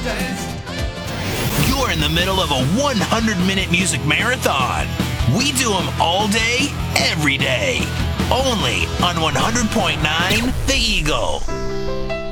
You're in the middle of a 100-minute music marathon. We do them all day, every day. Only on 100.9 The Eagle.